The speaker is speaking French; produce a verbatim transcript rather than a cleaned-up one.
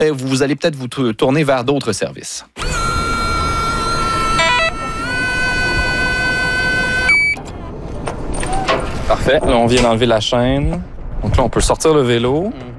vous allez peut-être vous tourner vers d'autres services. Parfait. Là, on vient d'enlever la chaîne. Donc là, on peut sortir le vélo.